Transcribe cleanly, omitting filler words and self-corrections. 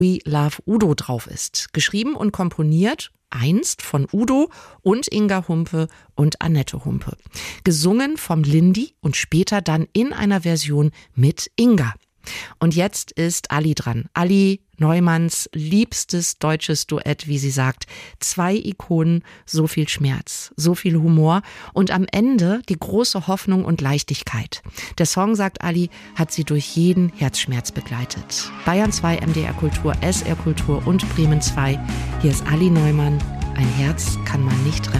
We Love Udo drauf ist. Geschrieben und komponiert einst von Udo und Inga Humpe und Annette Humpe. Gesungen vom Lindy und später dann in einer Version mit Inga. Und jetzt ist Ali dran. Ali Neumanns liebstes deutsches Duett, wie sie sagt. 2 Ikonen, so viel Schmerz, so viel Humor und am Ende die große Hoffnung und Leichtigkeit. Der Song, sagt Ali, hat sie durch jeden Herzschmerz begleitet. Bayern 2, MDR Kultur, SR Kultur und Bremen 2. Hier ist Ali Neumann. Ein Herz kann man nicht treffen.